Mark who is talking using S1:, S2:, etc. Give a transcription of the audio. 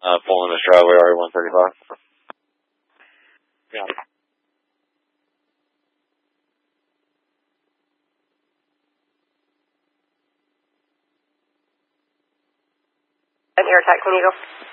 S1: pulling the Stradway RE-135.
S2: Yeah.
S3: An air attack, can you go?